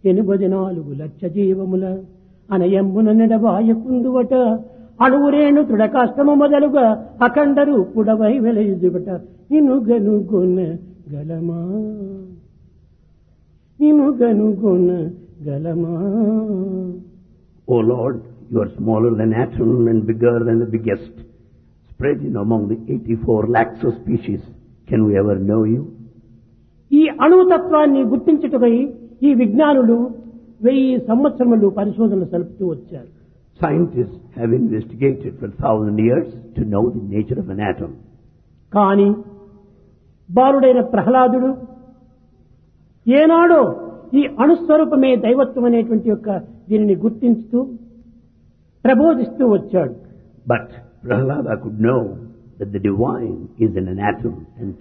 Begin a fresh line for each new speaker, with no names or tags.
ఎనుబదినాలుగు లక్ష జీవముల అనయంబున నెడవాయకుందువట అణువురేణు తృడకాష్టము మొదలుగా అఖండ రూపుడవై వెలయుదువట నినుగనుగొన గలమా నినుగనుగొన గలమా.
O Lord, you are smaller than atom and bigger than the biggest, spread among the 84 lakhs of species. Can we ever know you?
ఈ అణుతత్వాన్ని గుర్తించుటకై ఈ విజ్ఞానులు 1000 సంవత్సరములు పరిశోధనలు సలుపుతూ వచ్చారు.
Scientists have investigated for 1000 years to know the nature of an atom.
కానీ బాలుడైన ప్రహ్లాదుడు ఏనాడో ఈ అణుస్వరూపమే దైవత్వం అనేటువంటి యొక్క దీనిని గుర్తించుతూ ప్రబోధిస్తూ వచ్చాడు.
But Prahlada could know that the divine is in an atom and